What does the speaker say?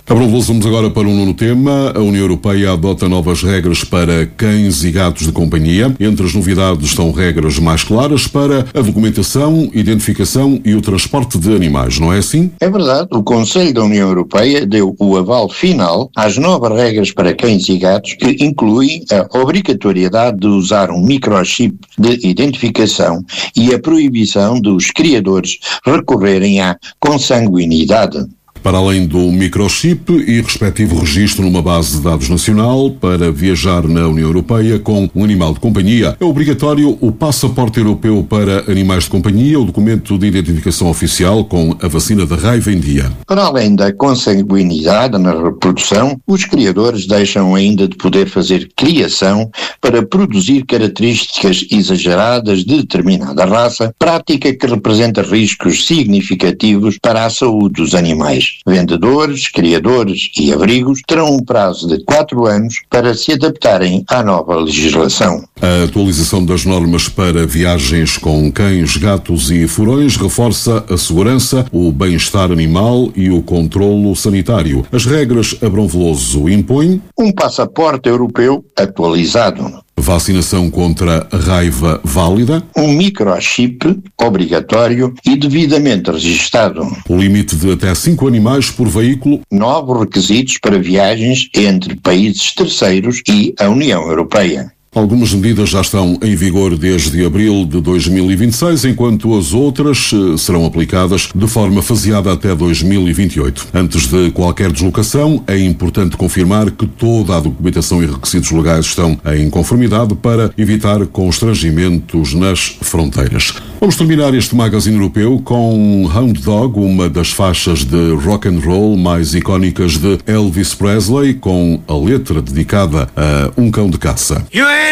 Vamos agora para um novo tema. A União Europeia adota novas regras para cães e gatos de companhia. Entre as novidades estão regras mais claras para a documentação, identificação e o transporte de animais, não é assim? É verdade. O Conselho da União Europeia deu o aval final às novas regras para cães e gatos, que incluem a obrigatoriedade de usar um microchip de identificação e a proibição dos criadores recorrerem à consanguinidade. Para além do microchip e respectivo registro numa base de dados nacional, para viajar na União Europeia com um animal de companhia, é obrigatório o passaporte europeu para animais de companhia, o documento de identificação oficial com a vacina da raiva em dia. Para além da consanguinidade na reprodução, os criadores deixam ainda de poder fazer criação para produzir características exageradas de determinada raça, prática que representa riscos significativos para a saúde dos animais. Vendedores, criadores e abrigos terão um prazo de 4 anos para se adaptarem à nova legislação. A atualização das normas para viagens com cães, gatos e furões reforça a segurança, o bem-estar animal e o controlo sanitário. As regras Abrão Veloso impõem um passaporte europeu atualizado, vacinação contra a raiva válida, um microchip obrigatório e devidamente registado, o limite de até 5 animais por veículo, novos requisitos para viagens entre países terceiros e a União Europeia. Algumas medidas já estão em vigor desde abril de 2026, enquanto as outras serão aplicadas de forma faseada até 2028. Antes de qualquer deslocação, é importante confirmar que toda a documentação e requisitos legais estão em conformidade para evitar constrangimentos nas fronteiras. Vamos terminar este magazine europeu com Hound Dog, uma das faixas de rock and roll mais icónicas de Elvis Presley, com a letra dedicada a um cão de caça.